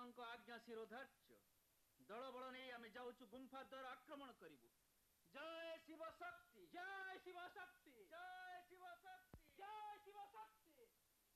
ଆପଣଙ୍କ ଆଜ୍ଞା ଶିରୋଧାର୍ଯ୍ୟ ଦଳ ବଳ ନେଇ ଆମେ ଯାଉଛୁ ଗୁମ୍ଫା ଦ୍ୱାର ଆକ୍ରମଣ କରିବୁ। ଜୟ ଶିବ ଶକ୍ତି, ଜୟ ଶିବ ଶକ୍ତି।